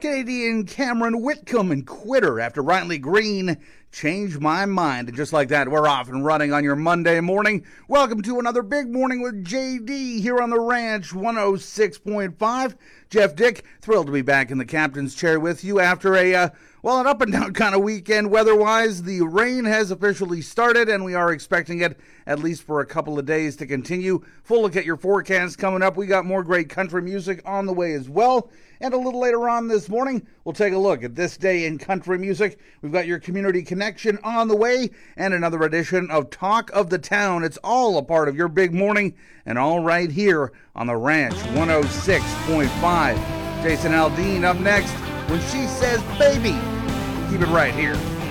Canadian Cameron Whitcomb and Quitter after Riley Green changed my mind. And just like that, we're off and running on your Monday morning. Welcome to another Big Morning with JD here on the Ranch 106.5. Jeff Dick, thrilled to be back in the captain's chair with you after an up and down kind of weekend weather-wise. The rain has officially started, and we are expecting it at least for a couple of days to continue. Full look at your forecast coming up. We got more great country music on the way as well. And a little later on this morning, we'll take a look at this day in country music. We've got your community connection on the way and another edition of Talk of the Town. It's all a part of your big morning and all right here on the Ranch 106.5. Jason Aldean up next when she says baby. Keep it right here.